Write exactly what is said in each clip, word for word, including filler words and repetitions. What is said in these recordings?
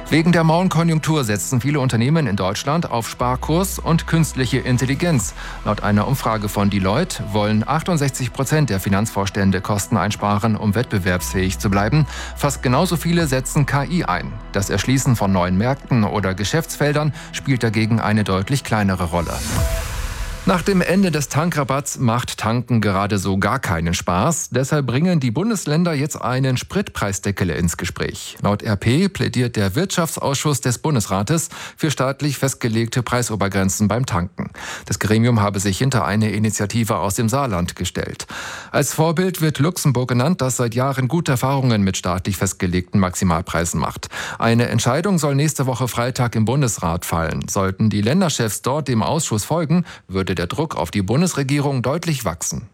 Wegen der mauen Konjunktur setzen viele Unternehmen in Deutschland auf Sparkurs und künstliche Intelligenz. Laut einer Umfrage von Deloitte wollen achtundsechzig Prozent der Finanzvorstände Kosten einsparen, um wettbewerbsfähig zu bleiben. Fast genauso viele setzen K I ein. Das Erschließen von neuen Märkten oder Geschäftsfeldern spielt dagegen eine deutlich kleinere Rolle. Nach dem Ende des Tankrabatts macht Tanken gerade so gar keinen Spaß. Deshalb bringen die Bundesländer jetzt einen Spritpreisdeckel ins Gespräch. Laut R P plädiert der Wirtschaftsausschuss des Bundesrates für staatlich festgelegte Preisobergrenzen beim Tanken. Das Gremium habe sich hinter eine Initiative aus dem Saarland gestellt. Als Vorbild wird Luxemburg genannt, das seit Jahren gute Erfahrungen mit staatlich festgelegten Maximalpreisen macht. Eine Entscheidung soll nächste Woche Freitag im Bundesrat fallen. Sollten die Länderchefs dort dem Ausschuss folgen, würde der Druck auf die Bundesregierung deutlich wachsen.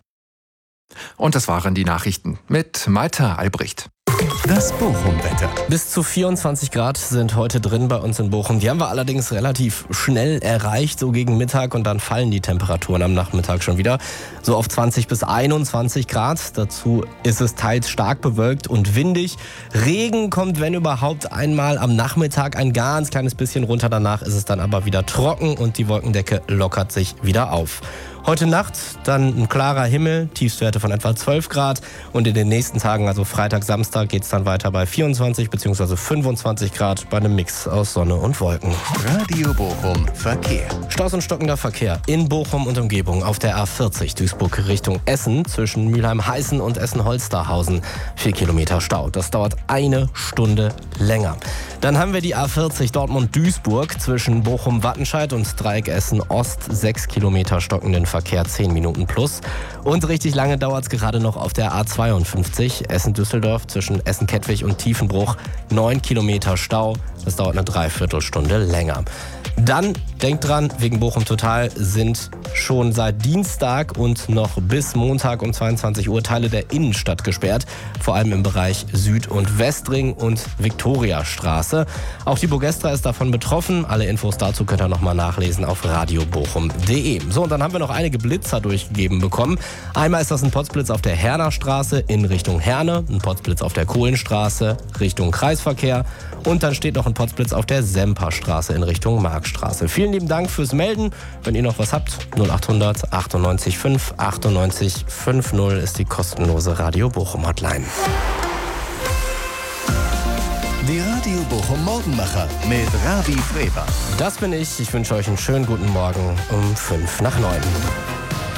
Und das waren die Nachrichten mit Malte Albrecht. Das Bochum-Wetter. Bis zu vierundzwanzig Grad sind heute drin bei uns in Bochum. Die haben wir allerdings relativ schnell erreicht, so gegen Mittag. Und dann fallen die Temperaturen am Nachmittag schon wieder so auf zwanzig bis einundzwanzig Grad. Dazu ist es teils stark bewölkt und windig. Regen kommt, wenn überhaupt, einmal am Nachmittag ein ganz kleines bisschen runter. Danach ist es dann aber wieder trocken und die Wolkendecke lockert sich wieder auf. Heute Nacht dann ein klarer Himmel, Tiefstwerte von etwa zwölf Grad. Und in den nächsten Tagen, also Freitag, Samstag, geht es dann weiter bei vierundzwanzig bzw. fünfundzwanzig Grad bei einem Mix aus Sonne und Wolken. Radio Bochum Verkehr. Staus und stockender Verkehr in Bochum und Umgebung auf der A vierzig Duisburg Richtung Essen zwischen Mülheim-Heißen und Essen-Holsterhausen. Vier Kilometer Stau. Das dauert eine Stunde länger. Dann haben wir die A vierzig Dortmund-Duisburg zwischen Bochum-Wattenscheid und Dreieck Essen-Ost. Sechs Kilometer stockenden Verkehr, zehn Minuten plus. Und richtig lange dauert es gerade noch auf der A zweiundfünfzig Essen-Düsseldorf zwischen Essen-Kettwig und Tiefenbruch. Neun Kilometer Stau. Das dauert eine Dreiviertelstunde länger. Dann, denkt dran, wegen Bochum Total sind schon seit Dienstag und noch bis Montag um zweiundzwanzig Uhr Teile der Innenstadt gesperrt. Vor allem im Bereich Süd- und Westring und Viktoriastraße. Auch die Burgestra ist davon betroffen. Alle Infos dazu könnt ihr nochmal nachlesen auf radiobochum punkt de. So, und dann haben wir noch einige Blitzer durchgegeben bekommen. Einmal ist das ein Potzblitz auf der Herner Straße in Richtung Herne, ein Potzblitz auf der Kohlenstraße Richtung Kreisverkehr und dann steht noch ein Potzblitz auf der Semperstraße in Richtung Markstraße. Vielen lieben Dank fürs Melden. Wenn ihr noch was habt, null achthundert achtundneunzig fünf achtundneunzig fünfzig ist die kostenlose Radio Bochum Hotline. Die Radio Bochum Morgenmacher mit Ravi Freber. Das bin ich. Ich wünsche euch einen schönen guten Morgen um fünf nach neun.